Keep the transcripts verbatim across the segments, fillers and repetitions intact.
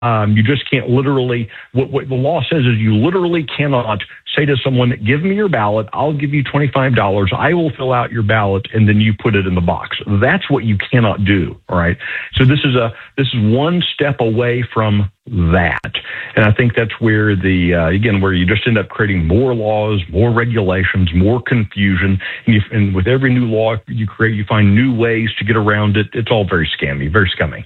Um, you just can't literally, what, what the law says is you literally cannot say to someone, give me your ballot, I'll give you twenty-five dollars, I will fill out your ballot, and then you put it in the box. That's what you cannot do, all right? So this is a this is one step away from that. And I think that's where the, uh, again, where you just end up creating more laws, more regulations, more confusion. And, you, and with every new law you create, you find new ways to get around it. It's all very scammy, very scummy.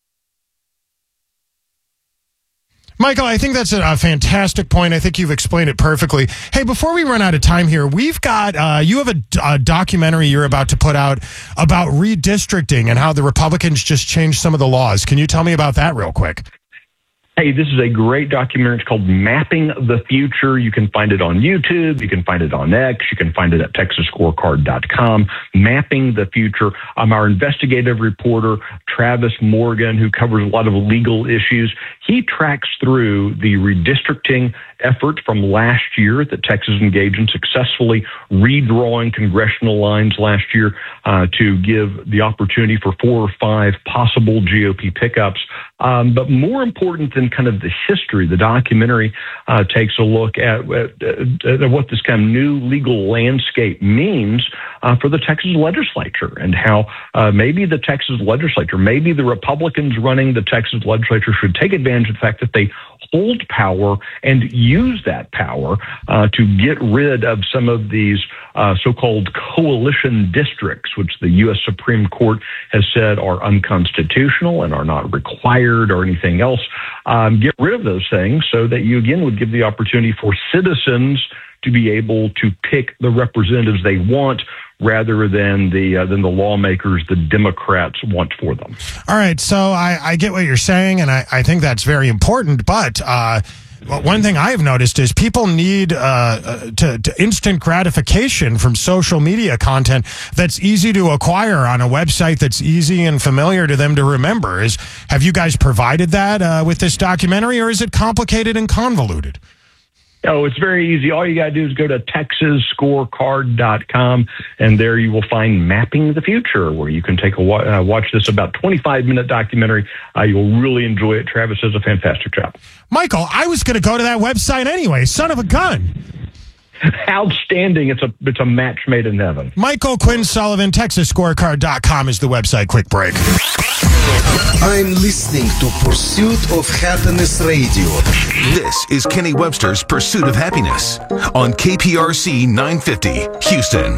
Michael, I think that's a, a fantastic point. I think you've explained it perfectly. Hey, before we run out of time here, we've got, uh, you have a, a documentary you're about to put out about redistricting and how the Republicans just changed some of the laws. Can you tell me about that real quick? Hey, this is a great documentary. It's called Mapping the Future. You can find it on YouTube. You can find it on X. You can find it at texas scorecard dot com. Mapping the Future. I'm our investigative reporter, Travis Morgan, who covers a lot of legal issues. He tracks through the redistricting effort from last year that Texas engaged in, successfully redrawing congressional lines last year uh, to give the opportunity for four or five possible G O P pickups. Um, but more important than kind of the history, the documentary uh, takes a look at, at, at what this kind of new legal landscape means uh, for the Texas legislature, and how uh, maybe the Texas legislature, maybe the Republicans running the Texas legislature should take advantage of the fact that they hold power and use that power uh, to get rid of some of these uh, so-called coalition districts, which the U S Supreme Court has said are unconstitutional and are not required or anything else. Um, get rid of those things so that you, again, would give the opportunity for citizens to be able to pick the representatives they want, rather than the uh, than the lawmakers the Democrats want for them. All right, so I, I get what you're saying, and I, I think that's very important, but uh, well, one thing I have noticed is people need uh, to, to instant gratification from social media content that's easy to acquire on a website that's easy and familiar to them to remember. Is have you guys provided that uh, with this documentary, or is it complicated and convoluted? Oh, it's very easy. All you got to do is go to texas scorecard dot com, and there you will find Mapping the Future, where you can take a wa- uh, watch this about twenty-five minute documentary. Uh, you'll really enjoy it. Travis does a fantastic job. Michael, I was going to go to that website anyway. Son of a gun. Outstanding. It's a it's a match made in heaven. Michael Quinn Sullivan, texas scorecard dot com is the website. Quick break. I'm listening to Pursuit of Happiness Radio. This is Kenny Webster's Pursuit of Happiness on K P R C nine fifty, Houston.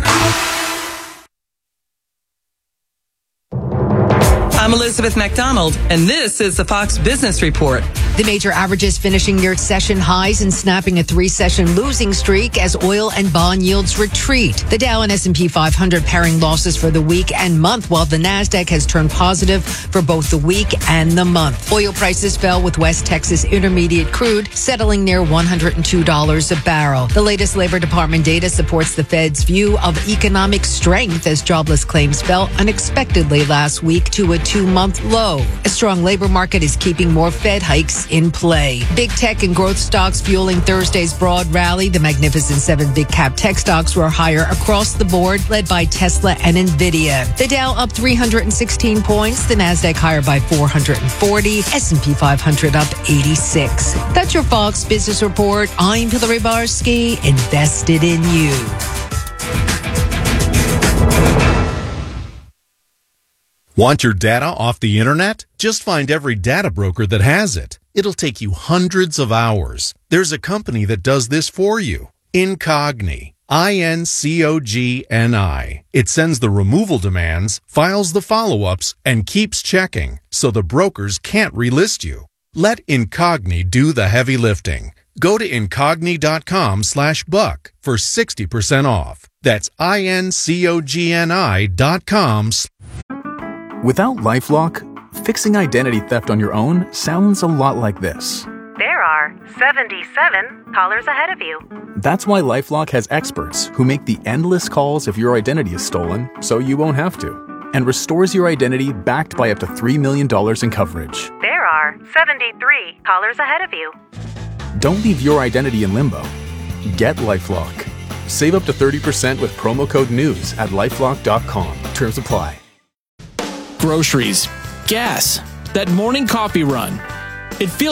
I'm Elizabeth McDonald, and this is the Fox Business Report. The major averages finishing near session highs and snapping a three-session losing streak as oil and bond yields retreat. The Dow and S and P five hundred pairing losses for the week and month, while the NASDAQ has turned positive for both the week and the month. Oil prices fell, with West Texas Intermediate crude settling near one hundred two dollars a barrel. The latest Labor Department data supports the Fed's view of economic strength as jobless claims fell unexpectedly last week to a two-month low. A strong labor market is keeping more Fed hikes in play. Big tech and growth stocks fueling Thursday's broad rally. The Magnificent Seven big cap tech stocks were higher across the board, led by Tesla and Nvidia. The Dow up three hundred sixteen points, the NASDAQ higher by four hundred forty, S and P five hundred up eighty-six. That's your Fox Business Report. I'm Hillary Barsky, invested in you. Want your data off the internet? Just find every data broker that has it. It'll take you hundreds of hours. There's a company that does this for you. Incogni. I N C O G N I. It sends the removal demands, files the follow-ups, and keeps checking, so the brokers can't relist you. Let Incogni do the heavy lifting. Go to incogni.com slash buck for sixty percent off. That's I N C O G N I dot com. Without LifeLock, fixing identity theft on your own sounds a lot like this. There are seventy-seven callers ahead of you. That's why LifeLock has experts who make the endless calls if your identity is stolen, so you won't have to, and restores your identity backed by up to three million dollars in coverage. There are seventy-three callers ahead of you. Don't leave your identity in limbo. Get LifeLock. Save up to thirty percent with promo code NEWS at lifelock dot com. Terms apply. Groceries, gas, that morning coffee run. It feels